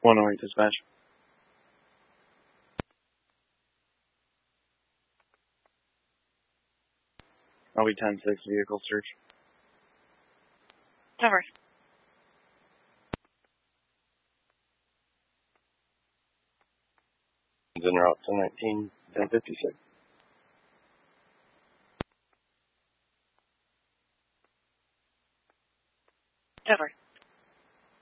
108 dispatch. I'll be 10-6 vehicle search. Over. En route to 19, 1056. Over.